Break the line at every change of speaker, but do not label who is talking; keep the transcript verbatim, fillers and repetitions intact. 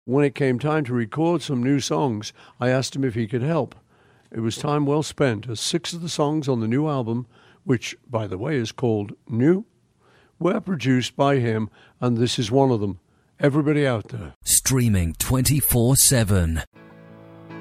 When it came time to record some new songs, I asked him if he could help. It was time well spent, as six of the songs on the new album, which, by the way, is called New, were produced by him, and this is one of them. Everybody out there.
Streaming twenty-four seven.